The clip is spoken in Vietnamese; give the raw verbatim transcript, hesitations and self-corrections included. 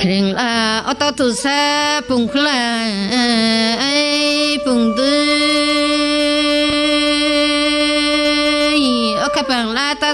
khen là ở tao từ xa bùng là ai bùng tư ở các bạn là ta